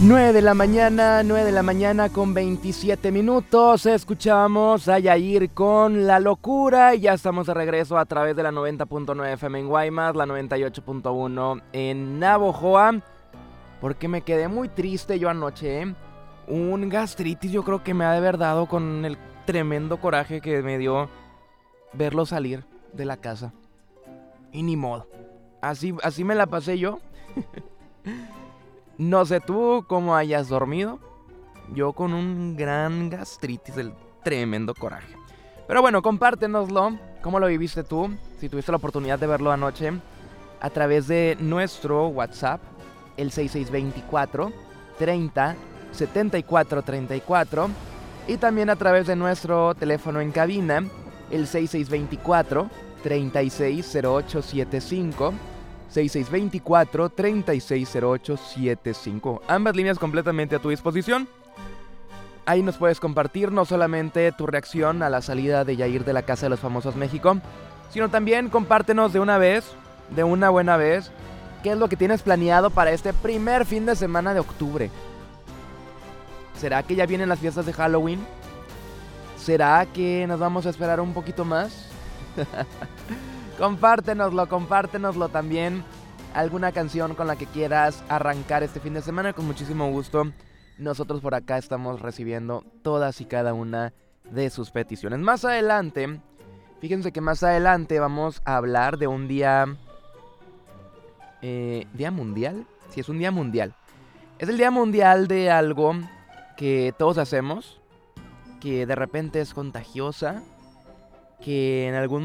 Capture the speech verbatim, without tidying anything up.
nueve de la mañana, nueve de la mañana con veintisiete minutos. Escuchamos a Yair con La Locura y ya estamos de regreso a través de la noventa punto nueve F M en Guaymas, la noventa y ocho punto uno en Navojoa. Porque me quedé muy triste yo anoche, ¿eh? Un gastritis yo creo que me ha de haber dado con el tremendo coraje que me dio verlo salir de la casa. Y ni modo. Así, así me la pasé yo. No sé tú cómo hayas dormido. Yo con un gran gastritis del tremendo coraje. Pero bueno, compártenoslo. ¿Cómo lo viviste tú? Si tuviste la oportunidad de verlo anoche. A través de nuestro WhatsApp. El seis seis dos cuatro, treinta, setenta y cuatro treinta y cuatro. Y también a través de nuestro teléfono en cabina. El seis seis dos cuatro, treinta y seis cero ocho setenta y cinco. seis seis dos cuatro, treinta y seis cero ocho setenta y cinco. Ambas líneas completamente a tu disposición. Ahí nos puedes compartir no solamente tu reacción a la salida de Yair de la Casa de los Famosos México, sino también compártenos de una vez, de una buena vez, qué es lo que tienes planeado para este primer fin de semana de octubre. ¿Será que ya vienen las fiestas de Halloween? ¿Será que nos vamos a esperar un poquito más? Compártenoslo, compártenoslo también. Alguna canción con la que quieras arrancar este fin de semana, con muchísimo gusto. Nosotros por acá estamos recibiendo todas y cada una de sus peticiones. Más adelante, fíjense que más adelante vamos a hablar de un día... Eh, ¿Día mundial? Sí, es un día mundial. Es el día mundial de algo que todos hacemos, que de repente es contagiosa, que en algún